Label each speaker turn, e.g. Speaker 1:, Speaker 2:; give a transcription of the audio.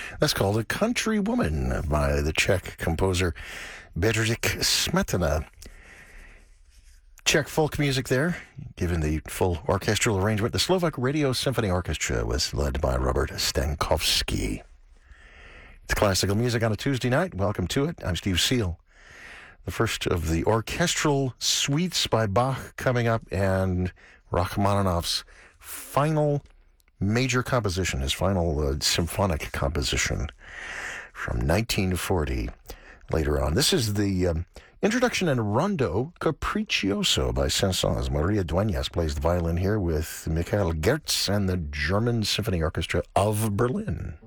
Speaker 1: That's called A Country Woman by the Czech composer Bedřich Smetana. Czech folk music there, given the full orchestral arrangement. The Slovak Radio Symphony Orchestra was led by Robert Stankovsky. It's classical music on a Tuesday night. Welcome to it. I'm Steve Seal. The first of the orchestral suites by Bach coming up, and Rachmaninoff's final major composition, his final symphonic composition from 1940 later on. This is the introduction in Rondo Capriccioso by Saint-Saëns. Maria Dueñas plays the violin here with Michael Gertz and the German Symphony Orchestra of Berlin.